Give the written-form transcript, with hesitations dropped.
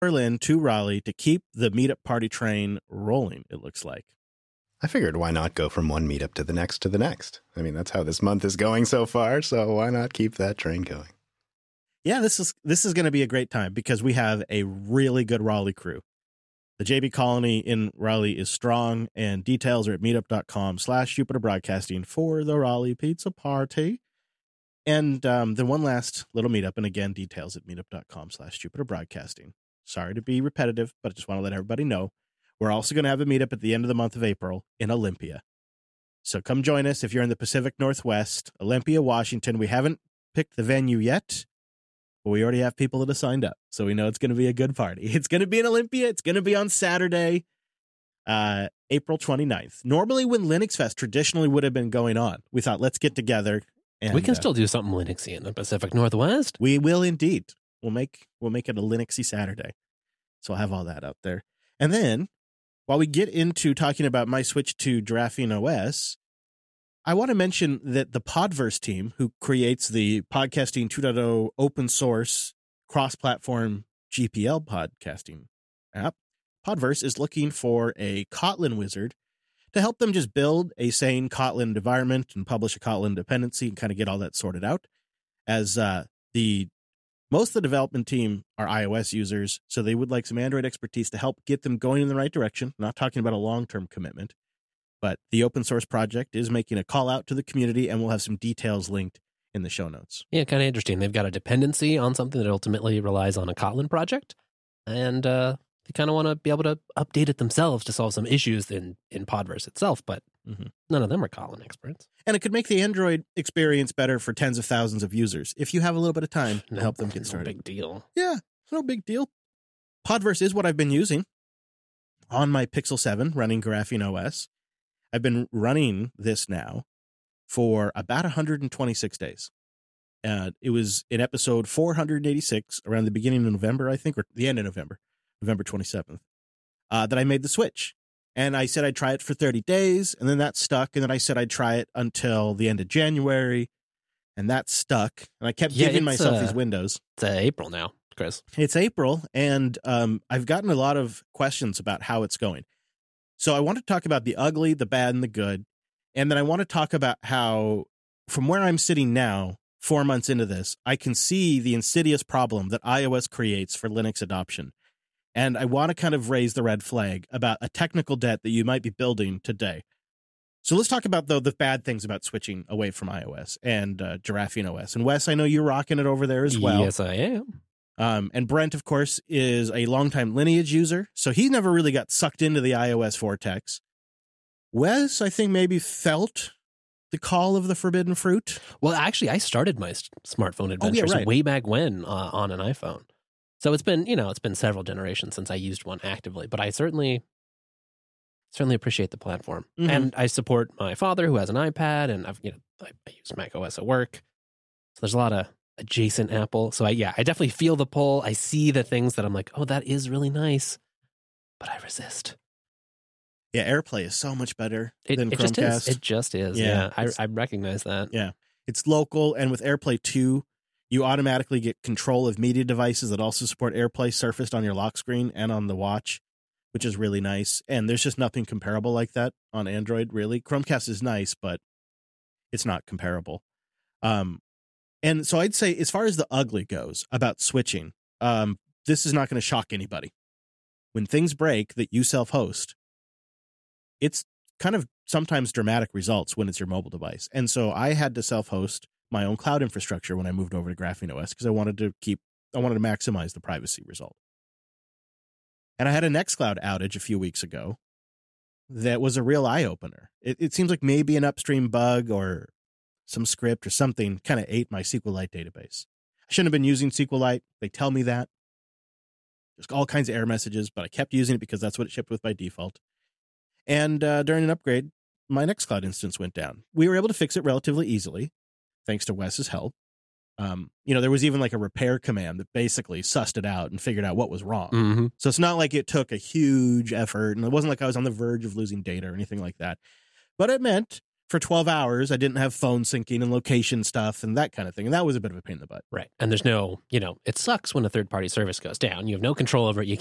Berlin to Raleigh to keep the meetup party train rolling, it looks like. I figured why not go from one meetup to the next to the next? I mean, that's how this month is going so far, so why not keep that train going? Yeah, this is going to be a great time because we have a really good Raleigh crew. The JB Colony in Raleigh is strong, and details are at meetup.com/Jupiter Broadcasting for the Raleigh Pizza Party. And then one last little meetup, and again, details at meetup.com/Jupiter Broadcasting. Sorry to be repetitive, but I just want to let everybody know. We're also going to have a meetup at the end of the month of April in Olympia. So come join us if you're in the Pacific Northwest, Olympia, Washington. We haven't picked the venue yet, but we already have people that have signed up. So we know it's going to be a good party. It's going to be in Olympia. It's going to be on Saturday, April 29th. Normally when Linux Fest traditionally would have been going on, we thought, let's get together. And we can still do something Linuxy in the Pacific Northwest. We will indeed. We'll make it a Linuxy Saturday. So I'll have all that out there. And then while we get into talking about my switch to Giraffing OS, I want to mention that the Podverse team, who creates the Podcasting 2.0 open source cross-platform GPL podcasting app, Podverse is looking for a Kotlin wizard to help them just build a sane Kotlin environment and publish a Kotlin dependency and kind of get all that sorted out. As most of the development team are iOS users, so they would like some Android expertise to help get them going in the right direction. I'm not talking about a long-term commitment, but the open source project is making a call out to the community, and we'll have some details linked in the show notes. Yeah, kind of interesting. They've got a dependency on something that ultimately relies on a Kotlin project, and they kind of want to be able to update it themselves to solve some issues in Podverse itself, but none of them are Kotlin experts. And it could make the Android experience better for tens of thousands of users if you have a little bit of time to help them get started. No big deal. Yeah, no big deal. Podverse is what I've been using on my Pixel 7 running Giraffing OS. I've been running this now for about 126 days. It was in episode 486 around the beginning of November, I think, or the end of November 27th, that I made the switch. And I said I'd try it for 30 days, and then that stuck. And then I said I'd try it until the end of January, and that stuck. And I kept giving myself these windows. It's April now, Chris. It's April, and I've gotten a lot of questions about how it's going. So I want to talk about the ugly, the bad, and the good. And then I want to talk about how, from where I'm sitting now, 4 months into this, I can see the insidious problem that iOS creates for Linux adoption. And I want to kind of raise the red flag about a technical debt that you might be building today. So let's talk about, though, the bad things about switching away from iOS and Giraffing OS. And Wes, I know you're rocking it over there as well. Yes, I am. And Brent, of course, is a longtime Lineage user, so he never really got sucked into the iOS vortex. Wes, I think, maybe felt the call of the forbidden fruit. Well, actually, I started my smartphone adventures way back when on an iPhone. So it's been several generations since I used one actively, but I certainly appreciate the platform. Mm-hmm. And I support my father who has an iPad, and I use Mac OS at work. So there's a lot of adjacent Apple. So I definitely feel the pull. I see the things that I'm like, oh, that is really nice, but I resist. Yeah, AirPlay is so much better than Chromecast. It just is. Yeah, I recognize that. Yeah, it's local, and with AirPlay 2, you automatically get control of media devices that also support AirPlay surfaced on your lock screen and on the watch, which is really nice. And there's just nothing comparable like that on Android, really. Chromecast is nice, but it's not comparable. And so I'd say, as far as the ugly goes about switching, this is not going to shock anybody. When things break that you self-host, it's kind of sometimes dramatic results when it's your mobile device. And so I had to self-host my own cloud infrastructure when I moved over to Giraffing OS because I wanted to maximize the privacy result. And I had a Nextcloud outage a few weeks ago that was a real eye-opener. It seems like maybe an upstream bug or some script or something kind of ate my SQLite database. I shouldn't have been using SQLite. They tell me that. There's all kinds of error messages, but I kept using it because that's what it shipped with by default. And during an upgrade, my Nextcloud instance went down. We were able to fix it relatively easily, thanks to Wes's help. There was even like a repair command that basically sussed it out and figured out what was wrong. Mm-hmm. So it's not like it took a huge effort, and it wasn't like I was on the verge of losing data or anything like that. But it meant for 12 hours, I didn't have phone syncing and location stuff and that kind of thing. And that was a bit of a pain in the butt. Right. And there's no, it sucks when a third-party service goes down. You have no control over it. You